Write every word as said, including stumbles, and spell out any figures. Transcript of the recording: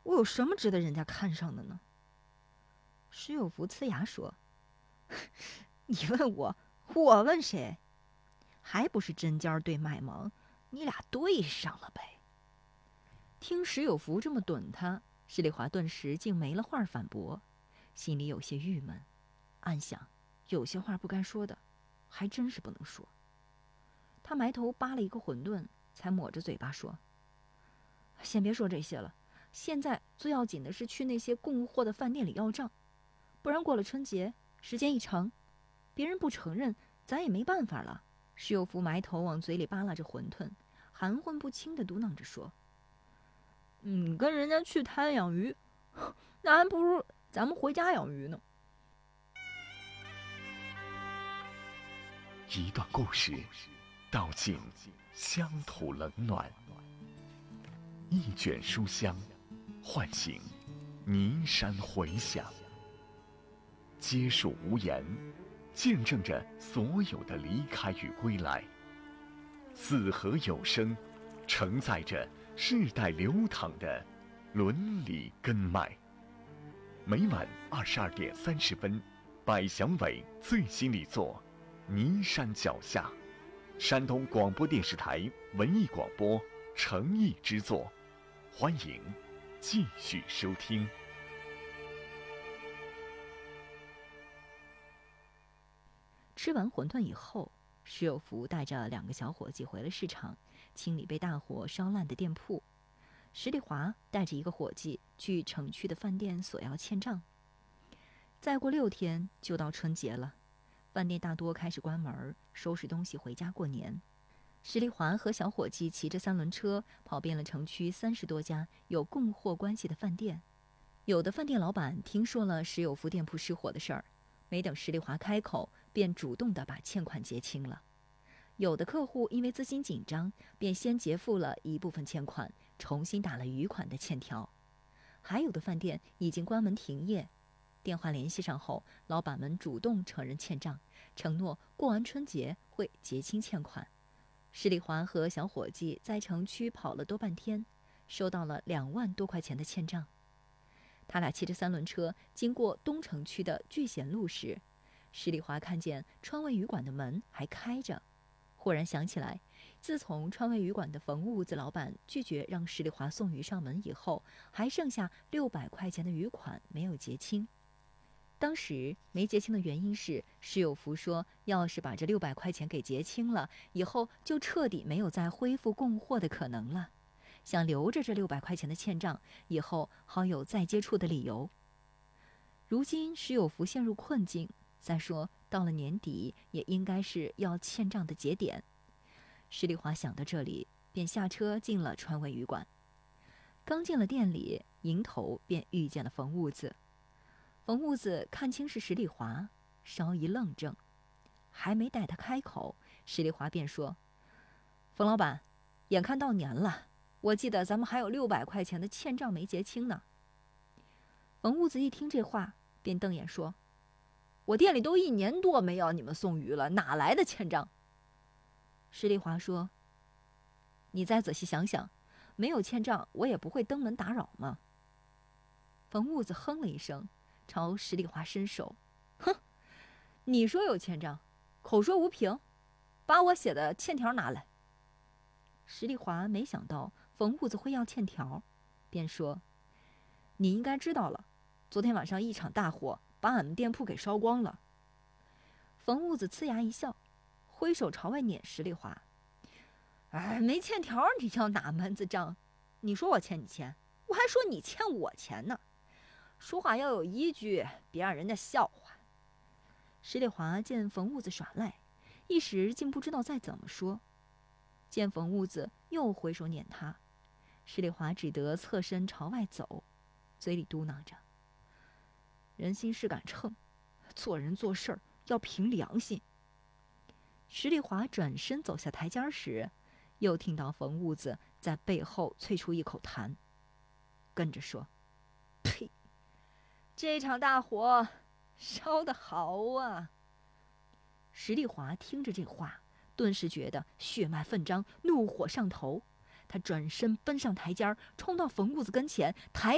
我有什么值得人家看上的呢？”石有福呲牙说：“你问我，我问谁？还不是针尖对麦芒，你俩对上了呗。”听石有福这么怼他，施丽华顿时竟没了话反驳，心里有些郁闷，暗想有些话不该说的，还真是不能说。他埋头扒了一个馄饨，才抹着嘴巴说：“先别说这些了，现在最要紧的是去那些供货的饭店里要账，不然过了春节，时间一长，别人不承认，咱也没办法了。”石有福埋头往嘴里扒拉着馄饨，含混不清地嘟囔着说：“嗯，跟人家去滩养鱼，那还不如咱们回家养鱼呢。” 一段故事，道尽乡土冷暖；一卷书香，唤醒尼山回响。皆属无言，见证着所有的离开与归来。四合有声，承载着世代流淌的伦理根脉。每晚二十二点三十分，百祥伟最新力作《尼山脚下》，山东广播电视台文艺广播诚意之作，欢迎继续收听。 吃完馄饨以后，石有福带着两个小伙计回了市场，清理被大火烧烂的店铺。石丽华带着一个伙计去城区的饭店索要欠账。再过六天就到春节了，饭店大多开始关门，收拾东西回家过年。石丽华和小伙计骑着三轮车跑遍了城区三十多家有供货关系的饭店。有的饭店老板听说了石有福店铺失火的事儿，没等石丽华开口，便主动地把欠款结清了。有的客户因为资金紧张，便先结付了一部分欠款，重新打了余款的欠条。还有的饭店已经关门停业，电话联系上后，老板们主动承认欠账，承诺过完春节会结清欠款。施丽华和小伙计在城区跑了多半天，收到了两万多块钱的欠账。他俩骑着三轮车经过东城区的聚贤路时，施丽华看见川味鱼馆的门还开着，忽然想起来，自从川味鱼馆的冯屋子老板拒绝让施丽华送鱼上门以后，还剩下六百块钱的余款没有结清。当时没结清的原因是，施有福说，要是把这六百块钱给结清了，以后就彻底没有再恢复供货的可能了，想留着这六百块钱的欠账，以后好有再接触的理由。如今施有福陷入困境，再说到了年底，也应该是要欠账的节点。施丽华想到这里，便下车进了川味鱼馆。刚进了店里，迎头便遇见了冯屋子。冯屋子看清是石丽华，稍一愣怔，还没待他开口，石丽华便说：“冯老板，眼看到年了，我记得咱们还有六百块钱的欠账没结清呢。”冯屋子一听这话，便瞪眼说：“我店里都一年多没要你们送鱼了，哪来的欠账？”石丽华说：“你再仔细想想，没有欠账，我也不会登门打扰嘛。”冯屋子哼了一声，朝石丽华伸手：“哼，你说有欠账，口说无凭，把我写的欠条拿来。”石丽华没想到冯屋子会要欠条，便说：“你应该知道了，昨天晚上一场大火把俺们店铺给烧光了。”冯屋子呲牙一笑，挥手朝外撵石丽华：“哎，没欠条你要哪门子账？你说我欠你钱，我还说你欠我钱呢。说话要有依据，别让人家笑话。”石丽华见冯屋子耍赖，一时竟不知道再怎么说。见冯屋子又挥手撵他，石丽华只得侧身朝外走，嘴里嘟囔着：“人心是杆秤，做人做事儿要凭良心。”石丽华转身走下台阶时，又听到冯屋子在背后啐出一口痰，跟着说：“呸！这场大火烧得好啊！”石丽华听着这话，顿时觉得血脉奋张，怒火上头。他转身奔上台阶，冲到冯屋子跟前，抬